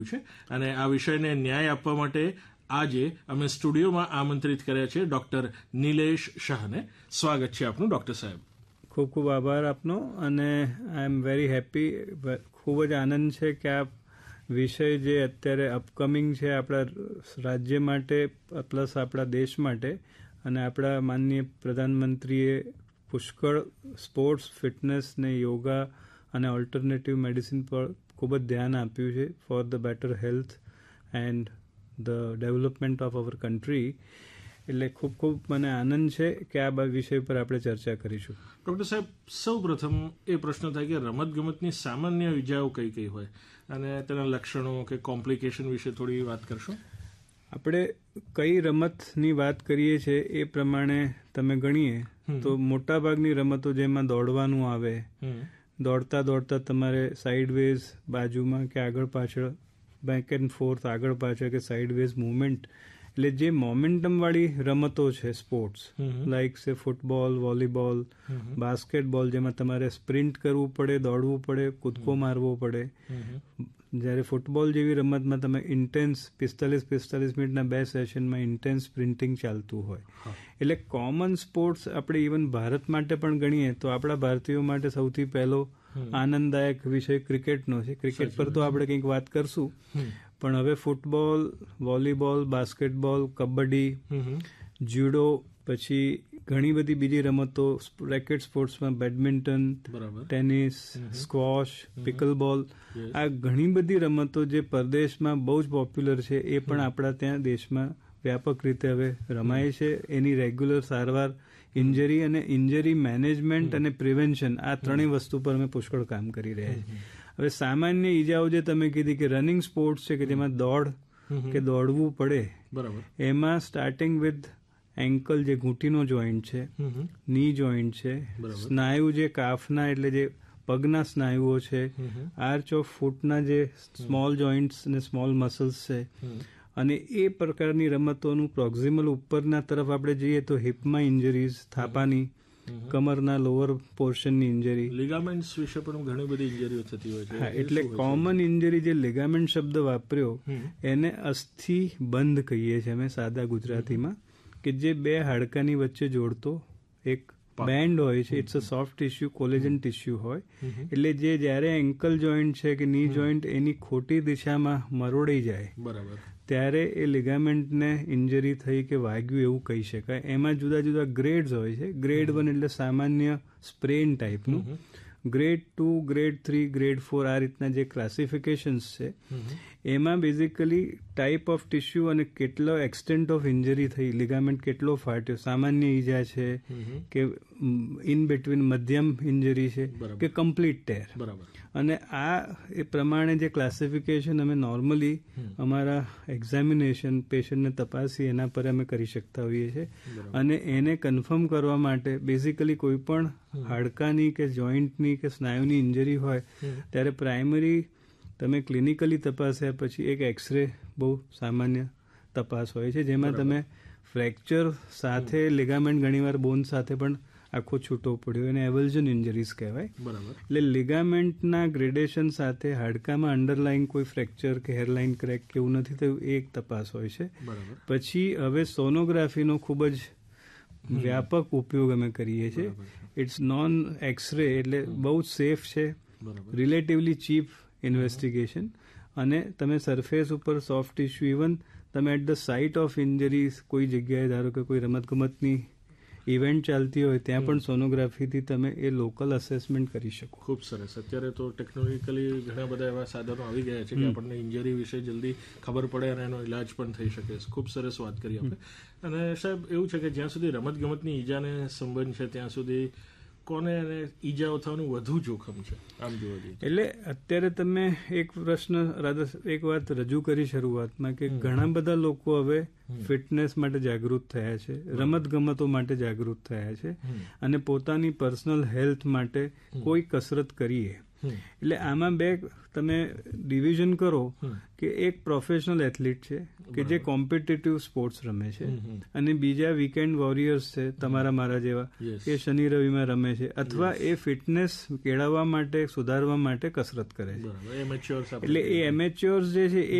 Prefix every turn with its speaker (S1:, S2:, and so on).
S1: છે અને આ વિષયને ન્યાય આપવા માટે આજે અમે સ્ટુડિયોમાં આમંત્રિત કર્યા છે ડોક્ટર નિલેશ શાહને. સ્વાગત છે આપનું ડોક્ટર સાહેબ.
S2: ખૂબ ખૂબ આભાર આપનો અને આઈ એમ વેરી હેપી. ખૂબ જ આનંદ છે કે આ વિષય જે અત્યારે અપકમિંગ છે આપણા રાજ્ય માટે પ્લસ આપણા દેશ માટે, અને આપણા માનનીય પ્રધાનમંત્રીએ પુષ્કળ સ્પોર્ટ્સ, ફિટનેસ ને યોગા અને ઓલ્ટરનેટિવ મેડિસિન પર ખૂબ જ ધ્યાન આપ્યું છે for the better health and the development of our country. એટલે ખૂબ ખૂબ મને આનંદ છે કે આ વિષય પર આપણે ચર્ચા કરીશું.
S1: ડૉક્ટર સાહેબ, સૌ પ્રથમ એ પ્રશ્ન થાય કે રમતગમતની સામાન્ય ઇજાઓ કઈ કઈ હોય અને તેના લક્ષણો કે કોમ્પ્લિકેશન વિશે થોડી વાત કરશો?
S2: આપણે કઈ રમતની વાત કરીએ છીએ એ પ્રમાણે તમે ગણીએ તો મોટાભાગની રમતો જેમાં દોડવાનું આવે, દોડતા દોડતા તમારે સાઇડવેઝ, બાજુમાં કે આગળ પાછળ, બેક એન્ડ ફોર્થ, આગળ પાછળ કે સાઇડવેઝ મુવમેન્ટ, એટલે જે મોમેન્ટમ વાળી રમતો છે સ્પોર્ટ્સ, લાઈક સે ફૂટબોલ, વોલીબોલ, બાસ્કેટબોલ, જેમાં તમારે સ્પ્રિન્ટ કરવું પડે, દોડવું પડે, કૂદકો મારવો પડે. જ્યારે ફૂટબોલ જેવી રમતમાં તમે ઇન્ટેન્સ 45 મિનિટના 2 સેશનમાં ઇન્ટેન્સ સ્પ્રિન્ટિંગ ચાલતું હોય. એટલે કોમન સ્પોર્ટ્સ આપણે ઇવન ભારત માટે પણ ગણીએ તો આપણા ભારતીયો માટે સૌથી પહેલો આનંદદાયક વિષય ક્રિકેટનો છે. ક્રિકેટ પર તો આપણે કંઈક વાત કરશું, પણ હવે football, volleyball, basketball, kabaddi, judo, પછી ઘણી બધી બીજી રમતો, રેકેટ સ્પોર્ટ્સમાં બેડમિન્ટન, ટેનિસ, સ્ક્વોશ, પિકલબોલ, આ ઘણી બધી રમતો જે પરદેશમાં બહુ જ પોપ્યુલર છે એ પણ આપણા ત્યાં દેશમાં વ્યાપક રીતે હવે રમાય છે. એની રેગ્યુલર સારવાર, ઇન્જરી અને ઇન્જરી મેનેજમેન્ટ અને પ્રિવેન્શન, આ ત્રણેય વસ્તુ પર અમે પુષ્કળ કામ કરી રહ્યા છીએ. હવે સામાન્ય ઈજાઓ જે તમે કીધી કે રનિંગ સ્પોર્ટ્સ છે કે જેમાં દોડ કે દોડવું પડે, એમાં સ્ટાર્ટિંગ વિથ એન્કલ જે ઘૂંટીનો જોઈન્ટ છે, ની જોઈન્ટ છે, સ્નાયુ જે કાફના એટલે જે પગના સ્નાયુઓ છે, આર્ચ ઓફ ફૂટના જે સ્મોલ જોઈન્ટ્સ અને સ્મોલ મસલ્સ છે, અને એ પ્રકારની રમતોનું પ્રોક્ઝિમલ ઉપરના તરફ આપણે જઈએ તો હિપમાં ઇન્જરીઝ, થાપાની, કમરના લોઅર પોર્શનની ઇન્જરી,
S1: લિગામેન્ટ્સ વિશે પણ ઘણી બધી ઇન્જરીઓ થતી હોય છે.
S2: હા, એટલે કોમન ઇન્જરી જે લિગામેન્ટ શબ્દ વાપર્યો એને અસ્થિ બંધ કહીએ છીએ અમે સાદા ગુજરાતીમાં, કે જે બે હાડકાની વચ્ચે જોડતો એક બેન્ડ હોય છે. It's a soft tissue, collagen tissue હોય. એટલે જે જ્યારે એન્કલ જોઈન્ટ છે કે ની જોઈન્ટ એની ખોટી દિશામાં મરોડાઈ જાય, બરાબર, ત્યારે એ લિગામેન્ટને ઇન્જરી થઈ કે વાગ્યું એવું કહી શકાય. એમાં જુદા જુદા ગ્રેડ્સ હોય છે. ગ્રેડ 1 એટલે સામાન્ય સ્પ્રેન ટાઈપનું, ગ્રેડ 2, ગ્રેડ 3, ગ્રેડ 4, આ રીતના જે ક્લાસિફિકેશન્સ છે એમાં બેઝિકલી ટાઈપ ઓફ ટિશ્યુ અને કેટલો એક્સટેન્ટ ઓફ ઇન્જરી થઈ, લિગામેન્ટ કેટલો ફાટ્યો, સામાન્ય ઈજા છે કે ઇન બિટવીન મધ્યમ ઇન્જરી છે કે કમ્પ્લીટ ટેર. અને આ એ પ્રમાણે જે ક્લાસિફિકેશન અમે નોર્મલી અમારા એક્ઝામિનેશન પેશન્ટને તપાસી એના પર અમે કરી શકતા હોઈએ છીએ. અને એને કન્ફર્મ કરવા માટે બેઝિકલી કોઈ પણ હાડકાની કે જોઈન્ટની કે સ્નાયુની ઇન્જરી હોય ત્યારે પ્રાઇમરી તમે ક્લિનિકલી તપાસ્યા પછી એક એક્સરે બહુ સામાન્ય તપાસ હોય છે, જેમાં તમે ફ્રેક્ચર સાથે લિગામેન્ટ ઘણીવાર બોન સાથે પણ આખો છૂટો પડ્યો, એને એવલ્જન ઇન્જરીઝ કહેવાય. એટલે લિગામેન્ટના ગ્રેડેશન સાથે હાડકામાં અંડરલાઇન કોઈ ફ્રેક્ચર કે હેરલાઇન ક્રેક કે એવું નથી થયું, એ એક તપાસ હોય છે. પછી હવે સોનોગ્રાફીનો ખૂબ જ વ્યાપક ઉપયોગ અમે કરીએ છીએ. ઇટ્સ નોન એક્સરે એટલે બહુ જ સેફ છે, રિલેટિવલી ચીપ ઇન્વેસ્ટિગેશન, અને તમે સરફેસ ઉપર સોફ્ટ ટિશ્યુ, ઇવન તમે at the site of injuries કોઈ જગ્યાએ ધારો કે કોઈ રમતગમતની ઇવેન્ટ ચાલતી હોય ત્યાં પણ સોનોગ્રાફીથી તમે એ લોકલ અસેસમેન્ટ કરી શકો.
S1: ખૂબ સરસ. અત્યારે તો ટેકનોલોજીકલી ઘણા બધા એવા સાધનો આવી ગયા છે કે આપણને ઇન્જરી વિશે જલ્દી ખબર પડે અને એનો ઇલાજ પણ થઈ શકે. ખૂબ સરસ વાત કરી આપણે. અને સાહેબ, એવું છે કે જ્યાં સુધી રમતગમતની ઈજાને સંબંધ છે ત્યાં સુધી કોને અને ઈજાઓ થવાનું વધુ જોખમ છે આમ જોવા જઈએ?
S2: એટલે અત્યારે તમે એક વાત રજૂ કરી શરૂઆતમાં કે ઘણા બધા લોકો હવે ફિટનેસ માટે જાગૃત થયા છે, રમત ગમતો માટે જાગૃત થયા છે, અને પોતાની પર્સનલ હેલ્થ માટે કોઈ કસરત કરીએ એટલે આમાં બે તમે ડિવિઝન કરો કે એક પ્રોફેશનલ એથ્લીટ છે કે જે કોમ્પિટિટિવ સ્પોર્ટ્સ રમે છે અને બીજા વીકેન્ડ વોરિયર્સ છે તમારા મારા જેવા કે શનિ રવિમાં રમે છે અથવા એ ફિટનેસ કેળવવા માટે સુધારવા માટે કસરત કરે છે. એટલે એ એમેચ્યોર્સ જે છે એ